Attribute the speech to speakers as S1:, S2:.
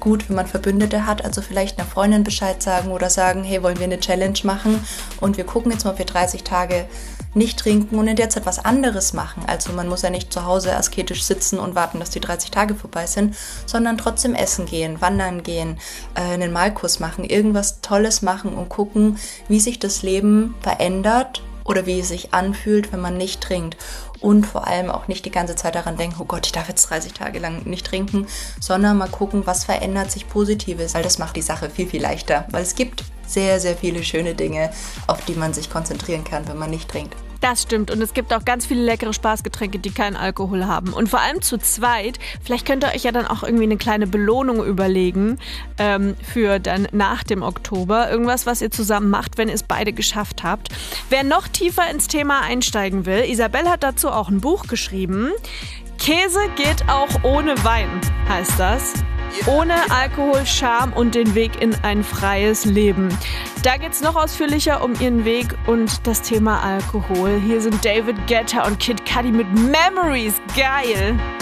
S1: gut, wenn man Verbündete hat, also vielleicht einer Freundin Bescheid sagen oder sagen, hey, wollen wir eine Challenge machen und wir gucken jetzt mal, ob wir 30 Tage nicht trinken und in der Zeit was anderes machen. Also man muss ja nicht zu Hause asketisch sitzen und warten, dass die 30 Tage vorbei sind, sondern trotzdem essen gehen, wandern gehen, einen Malkurs machen, irgendwas Tolles machen und gucken, wie sich das Leben verändert oder wie es sich anfühlt, wenn man nicht trinkt. Und vor allem auch nicht die ganze Zeit daran denken, oh Gott, ich darf jetzt 30 Tage lang nicht trinken, sondern mal gucken, was verändert sich Positives. Weil das macht die Sache viel, viel leichter. Weil es gibt sehr, sehr viele schöne Dinge, auf die man sich konzentrieren kann, wenn man nicht trinkt.
S2: Das stimmt und es gibt auch ganz viele leckere Spaßgetränke, die keinen Alkohol haben. Und vor allem zu zweit, vielleicht könnt ihr euch ja dann auch irgendwie eine kleine Belohnung überlegen für dann nach dem Oktober. Irgendwas, was ihr zusammen macht, wenn ihr es beide geschafft habt. Wer noch tiefer ins Thema einsteigen will, Isabel hat dazu auch ein Buch geschrieben. Käse geht auch ohne Wein, heißt das. Ohne Alkohol, Scham und den Weg in ein freies Leben. Da geht's noch ausführlicher um ihren Weg und das Thema Alkohol. Hier sind David Guetta und Kid Cudi mit Memories. Geil!